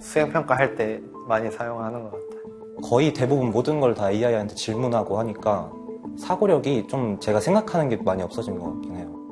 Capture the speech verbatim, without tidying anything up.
수행평가 할 때 많이 사용하는 것 같아요. 거의 대부분 모든 걸 다 에이아이한테 질문하고 하니까 사고력이 좀 제가 생각하는 게 많이 없어진 것 같긴 해요.